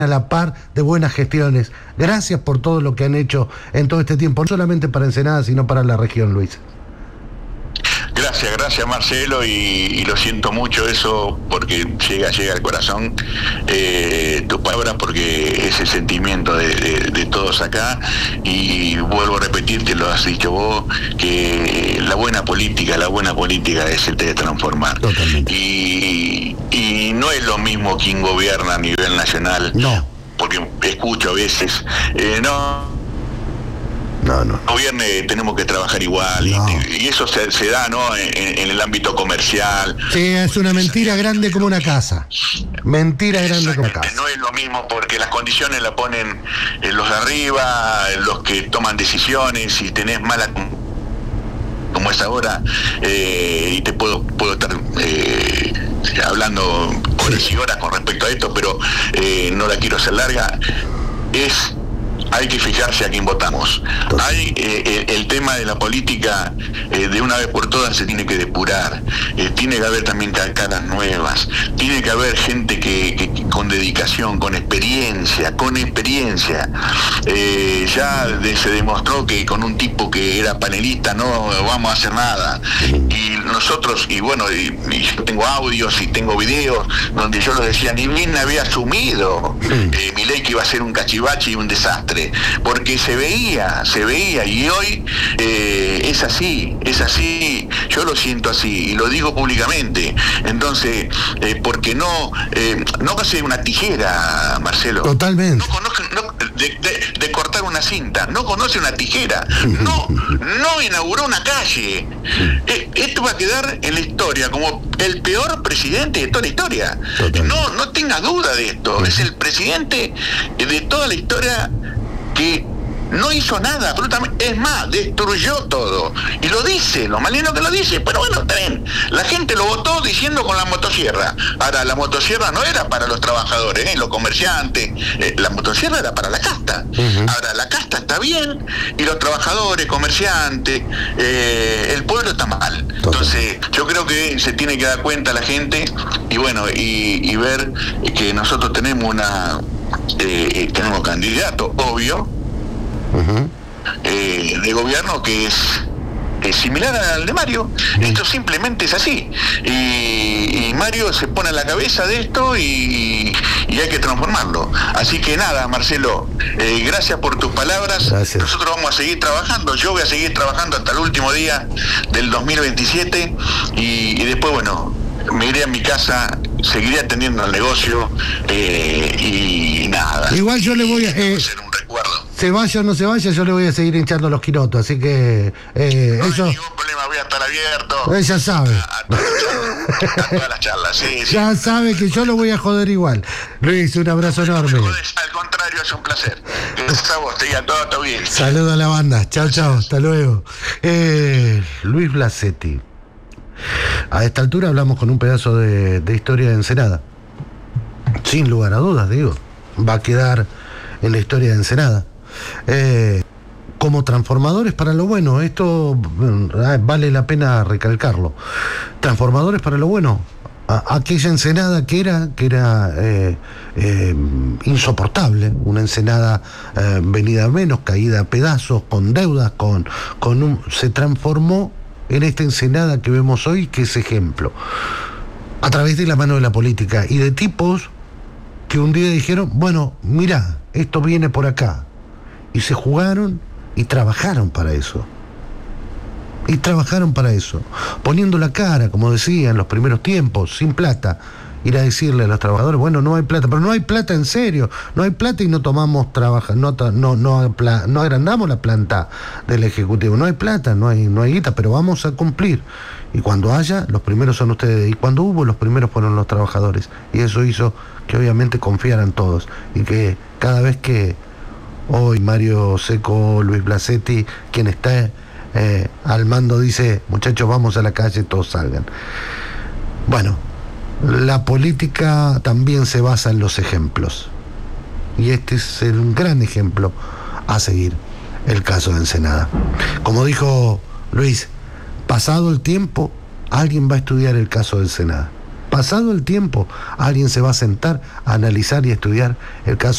a la par de buenas gestiones. Gracias por todo lo que han hecho en todo este tiempo, no solamente para Ensenada, sino para la región, Luis. Gracias Marcelo, y lo siento mucho eso, porque llega al corazón tu palabra, porque es el sentimiento de todos acá, y vuelvo a repetirte, lo has dicho vos, que la buena política es el de transformar. Totalmente. Y no es lo mismo quien gobierna a nivel nacional, no, porque escucho a veces, no, gobierne, tenemos que trabajar igual, no. y eso se da, ¿no?, en el ámbito comercial. Sí, es una mentira grande como una casa. Mentira grande como una casa. No es lo mismo, porque las condiciones la ponen los de arriba, los que toman decisiones, y tenés mala como es ahora, y te puedo estar hablando horas y horas con respecto a esto, pero no la quiero hacer larga. Hay que fijarse a quién votamos. El tema de la política, de una vez por todas se tiene que depurar. Tiene que haber también caras nuevas. Tiene que haber gente que con dedicación, con experiencia. Ya se demostró que con un tipo que era panelista no vamos a hacer nada. Y nosotros, y yo tengo audios y tengo videos donde yo lo decía, ni bien había asumido Milei que iba a ser un cachivache y un desastre, porque se veía, y hoy es así, yo lo siento así, y lo digo públicamente. Entonces, porque no hace una tijera, Marcelo. Totalmente. De cortar una cinta, no conoce una tijera, no inauguró una calle. Esto va a quedar en la historia como el peor presidente de toda la historia. No tenga duda de esto. Es el presidente de toda la historia que no hizo nada, absolutamente. Es más, destruyó todo. Y lo dice, lo malino que lo dice. Pero bueno, también la gente lo votó diciendo con la motosierra. Ahora, la motosierra no era para los trabajadores, los comerciantes. La motosierra era para la casta. Ahora, la casta está bien, y los trabajadores, comerciantes, el pueblo está mal. Entonces, yo creo que se tiene que dar cuenta la gente, y ver que nosotros tenemos tenemos candidato, obvio, de gobierno que es similar al de Mario. Esto simplemente es así, y Mario se pone a la cabeza de esto, y hay que transformarlo. Así que nada, Marcelo, gracias por tus palabras. Gracias. Nosotros vamos a seguir trabajando, yo voy a seguir trabajando hasta el último día del 2027, y después, me iré a mi casa, seguiré atendiendo el negocio, y nada. Igual yo le voy a... hacer un recuerdo. Se vaya o no se vaya, yo le voy a seguir hinchando los quirotos, así que... no hay ningún problema, voy a estar abierto. Ya sabe. A todas las charlas, sí. Ya sabe que yo lo voy a joder igual. Luis, un abrazo enorme. Al contrario, es un placer. Gracias a vos, te diga todo bien. Saludos a la banda. Chao, hasta luego. Luis Blasetti. A esta altura hablamos con un pedazo de historia de Ensenada. Sin lugar a dudas, digo. Va a quedar en la historia de Ensenada. Como transformadores para lo bueno. Esto vale la pena recalcarlo. Transformadores para lo bueno. Aquella Ensenada que era insoportable, una Ensenada venida a menos, caída a pedazos, con deudas, se transformó en esta Ensenada que vemos hoy, que es ejemplo, a través de la mano de la política y de tipos que un día dijeron, mira, esto viene por acá, y se jugaron y trabajaron para eso. Poniendo la cara, como decía en los primeros tiempos, sin plata, ir a decirle a los trabajadores, no hay plata, pero no hay plata en serio, no hay plata, y no tomamos trabajo, no agrandamos la planta del Ejecutivo, no hay plata, no hay guita, pero vamos a cumplir. Y cuando haya, los primeros son ustedes, y cuando hubo, los primeros fueron los trabajadores, y eso hizo que obviamente confiaran todos, y que cada vez que hoy Mario Seco, Luis Blasetti, quien está al mando, dice, muchachos, vamos a la calle, todos salgan. La política también se basa en los ejemplos, y este es un gran ejemplo a seguir, el caso de Ensenada. Como dijo Luis, pasado el tiempo, alguien va a estudiar el caso de Ensenada, Pasado el tiempo, alguien se va a sentar a analizar y estudiar el caso